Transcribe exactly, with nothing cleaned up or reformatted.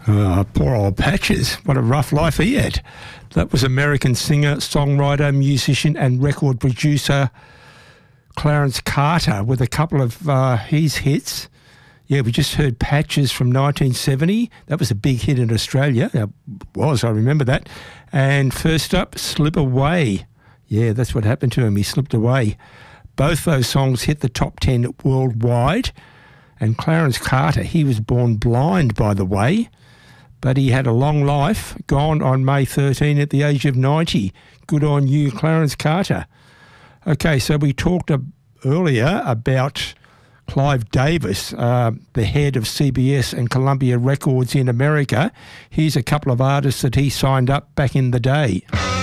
Uh, poor old Patches. What a rough life he had. That was American singer, songwriter, musician and record producer Clarence Carter with a couple of uh, his hits. Yeah, we just heard Patches from nineteen seventy. That was a big hit in Australia. It was, I remember that. And first up, Slip Away. Yeah, that's what happened to him. He slipped away. Both those songs hit the top ten worldwide. And Clarence Carter, he was born blind, by the way, but he had a long life, gone on May thirteenth at the age of ninety. Good on you, Clarence Carter. Okay, so we talked uh, earlier about Clive Davis, uh, the head of C B S and Columbia Records in America. Here's a couple of artists that he signed up back in the day.